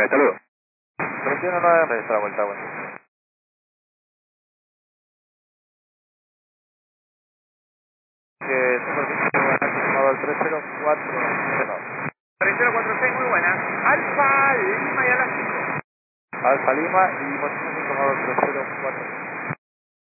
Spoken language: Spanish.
hasta luego. 21.9, registra la vuelta, bueno. Que superficie al 304. 3046, muy buena. Alfa Lima y a las 5. Alfa Lima y posición 5 304.